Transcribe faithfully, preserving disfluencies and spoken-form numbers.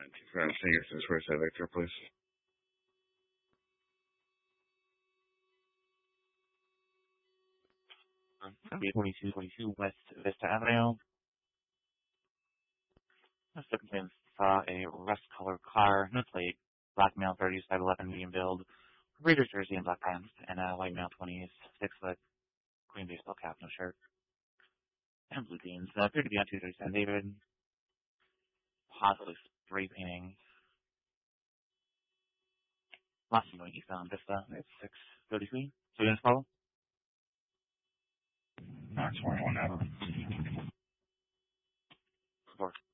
Confirm signatures for Sir Victor, please. twenty-two twenty-two West Vista Avenue. This contains saw a rust-colored car, no plate, black male, thirty-five eleven, medium build, Raiders jersey and black pants, and a white male, twenty-six foot, green baseball cap, no shirt, and blue jeans. Uh, appeared to be on two thirty-seven David, possibly spray painting. Last thing going east on Vista, it's six thirty-three. So you guys follow? Not one ever. Four.